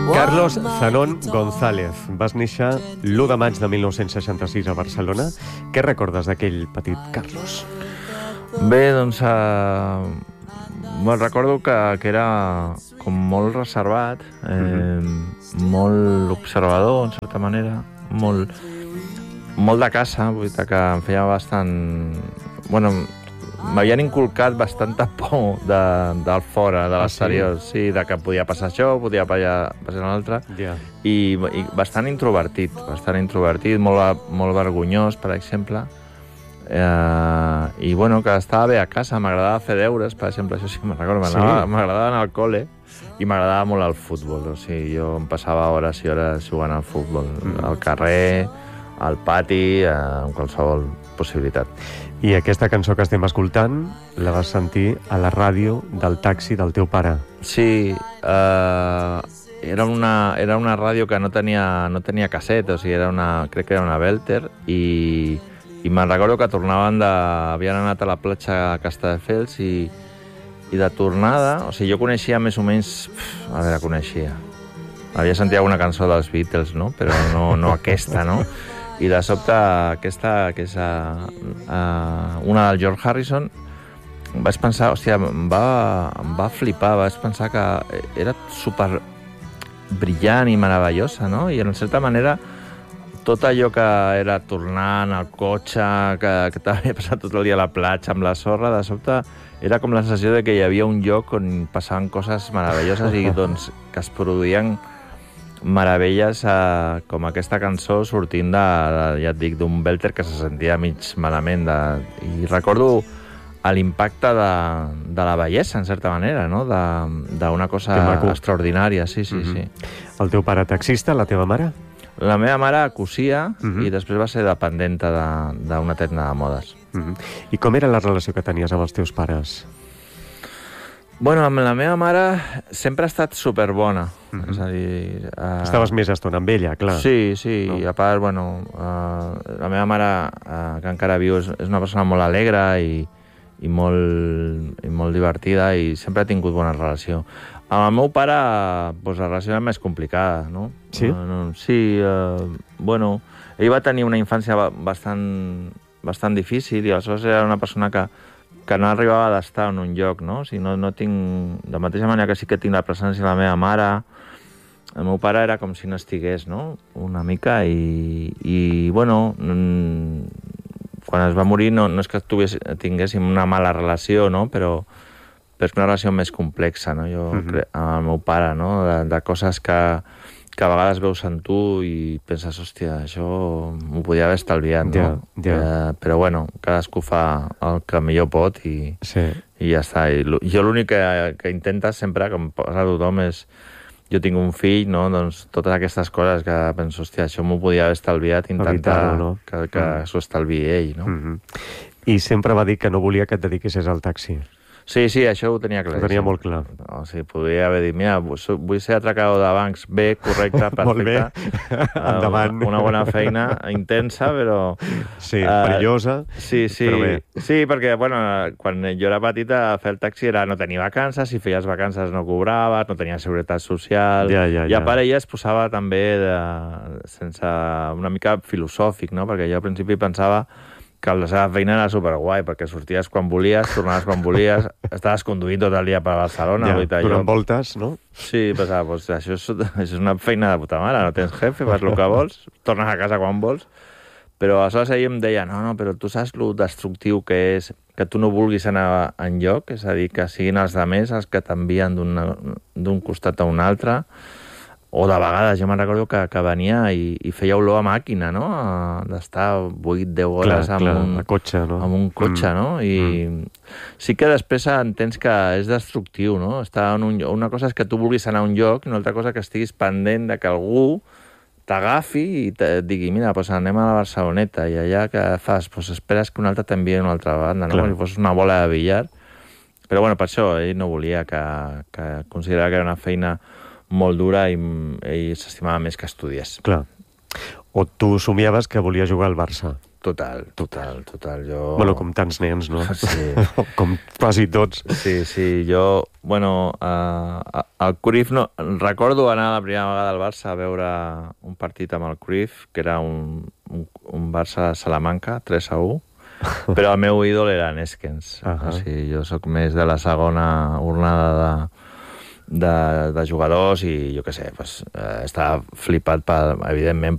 Carlos Zanón González, vas néixer l'1 de maig de 1966 a Barcelona. Què recordes d'aquell petit Carlos? Bé, doncs recordo que era com molt reservat, molt observador, en certa manera, molt de casa, vull dir que em feia bastant... Bueno, m'havien inculcat bastanta por del fora, de l'exterior, sí, de que podia passar això, podia passar l'altre, i bastant introvertit, molt vergonyós, per exemple, i bueno, que estava bé a casa, m'agradava fer deures, per exemple, això sí que me'n recordo, m'agradava anar al col·le i m'agradava molt el futbol, o sigui, jo em passava hores i hores jugant al futbol, al carrer, al pati, en qualsevol possibilitat. I aquesta cançó que estem escoltant la vas sentir a la ràdio del taxi del teu pare. Sí, era una ràdio que no tenia casset, o sigui, crec que era una Belter, i me'n recordo que havien anat a la platja a Castelldefels i de tornada, o sigui, jo coneixia més o menys... Havia sentit alguna cançó dels Beatles, no? Però no aquesta, no? I de sobte aquesta, que és una del George Harrison, vaig pensar, hòstia, em va flipar, vaig pensar que era super brillant i meravellosa, no? I en certa manera tot allò que era tornant al cotxe, que t'havia passat tot el dia a la platja amb la sorra, de sobte era com la sensació de que hi havia un lloc on passaven coses meravelloses i doncs que es produïen meravelles com aquesta cançó sortint ja et dic, d'un Belter que se sentia mig malament i recordo l'impacte de la bellesa, en certa manera, no? D'una cosa extraordinària, sí. El teu pare taxista, la teva mare? La meva mare cosia i després va ser dependenta d'una tenda de modes. I com era la relació que tenies amb els teus pares? Bueno, amb la meva mare sempre ha estat superbona. És a dir... Estaves més estona amb ella, clar. Sí. No. I a part, bueno, la meva mare, que encara viu, és una persona molt alegre i molt divertida i sempre ha tingut bona relació. Amb el meu pare, doncs, la relació era més complicada, no? Sí? Sí, bueno, ell va tenir una infància bastant difícil i aleshores era una persona que no arribava d'estar en un lloc, no? O sigui, no tinc... De mateixa manera que sí que tinc la presència de la meva mare, el meu pare era com si no estigués, no? Una mica, i bueno, quan es va morir no és que tinguéssim una mala relació, no? Però és una relació més complexa, no? Jo crec, amb el meu pare, no? De coses que a vegades veus en tu i penses, hòstia, això m'ho podia haver estalviat, no? Però bueno, cadascú fa el que millor pot i ja està. Jo l'únic que intenta sempre, com posa tothom, és... Jo tinc un fill, no? Doncs totes aquestes coses que penso, hòstia, això m'ho podia haver estalviat, intentar que s'ho estalviï ell, no? I sempre va dir que no volia que et dediquessis al taxi. Sí, això ho tenia clar. Ho tenia molt clar. O sigui, podria haver dit, mira, vull ser atracador de bancs. Bé, correcte, perfecte. Molt bé, endavant. Una bona feina, intensa, però... Sí, perillosa, però bé. Sí, perquè, bueno, quan jo era petita, fer el taxi no tenir vacances, si feies vacances no cobraves, no tenia seguretat social... I a part ella es posava també una mica filosòfic, no? Perquè jo al principi pensava que la seva feina era superguai, perquè sorties quan volies, tornaves quan volies, estaves conduint tot el dia per Barcelona. Donant voltes, no? Sí, pensava, doncs això és una feina de puta mare, no tens jefe, fas el que vols, tornes a casa quan vols, però aleshores ell em deia, no, però tu saps lo destructiu que és que tu no vulguis anar enlloc, és a dir, que siguin els altres els que t'envien d'un costat a un altre, o de vegades, jo me'n recordo que venia i feia olor a màquina, no? D'estar 8-10 hores amb un cotxe, no? I sí que després entens que és destructiu, no? Una cosa és que tu vulguis anar a un lloc i una altra cosa que estiguis pendent de que algú t'agafi i et digui, mira, doncs anem a la Barceloneta, i allà què fas? Doncs esperes que un altre t'enviï a una altra banda, no? Com si fos una bola de billar. Però bueno, per això ell no volia que considerava que era una feina molt dura i ell s'estimava més que estudiés. Clar. O tu somiaves que volia jugar al Barça. Total. Jo... Bueno, com tants nens, no? Sí. Com quasi tots. Sí, jo... Bueno, al Cruyff no... Recordo anar la primera vegada al Barça a veure un partit amb el Cruyff, que era un Barça-Salamanca, 3-1, però el meu ídol era Neskens. O sigui, jo sóc més de la segona ornada de jugadors i jo què sé, estava flipat, evidentment,